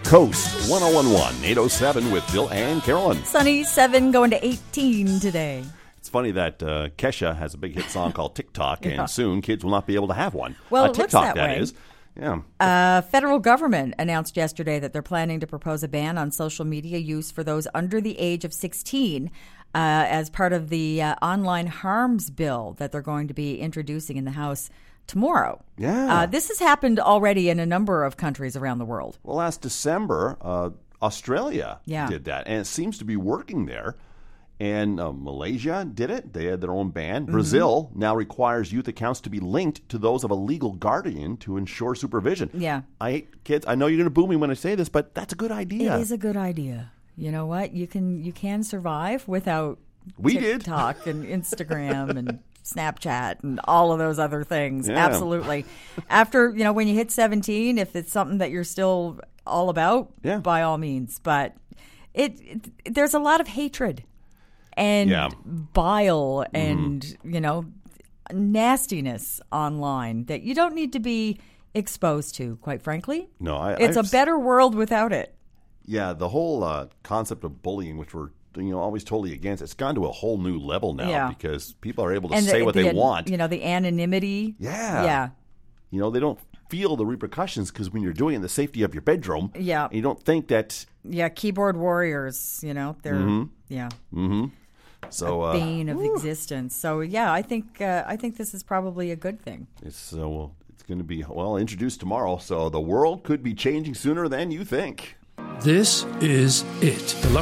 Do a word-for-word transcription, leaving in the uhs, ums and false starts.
Coast one oh one point one, eight oh seven with Bill and Carolyn. Sunny seven going to eighteen today. It's funny that uh, Kesha has a big hit song called TikTok, Yeah. and soon kids will not be able to have one. Well, uh, it looks TikTok, that way. is. Yeah. Uh, federal government announced yesterday that they're planning to propose a ban on social media use for those under the age of sixteen uh, as part of the uh, online harms bill that they're going to be introducing in the House tomorrow. Yeah. Uh, this has happened already in a number of countries around the world. Well, last December, uh, Australia Yeah. did that, and it seems to be working there. And uh, Malaysia did it. They had their own ban. Mm-hmm. Brazil now requires youth accounts to be linked to those of a legal guardian to ensure supervision. Yeah. I hate kids. I know you're going to boo me when I say this, but that's a good idea. It is a good idea. You know what? You can you can survive without We did. TikTok and Instagram and Snapchat and all of those other things. Yeah. Absolutely. After, you know, when you hit seventeen, if it's something that you're still all about, Yeah. by all means. But it, it there's a lot of hatred and Yeah. bile and, you know, nastiness online that you don't need to be exposed to, quite frankly. No, I- It's I've a better world without it. Yeah, the whole uh, concept of bullying, which we're you know always totally against, it's gone to a whole new level now Yeah. because people are able to And say the- what the, they want. You know, the anonymity. Yeah. Yeah. You know, they don't feel the repercussions because when you're doing it in the safety of your bedroom, Yeah. you don't think that. Yeah, keyboard warriors, you know, they're, Mm-hmm. yeah, So uh, bane of existence. So, yeah, I think uh, I think this is probably a good thing. it's so it's going to be well introduced tomorrow. So the world could be changing sooner than you think. This is it. The Lucky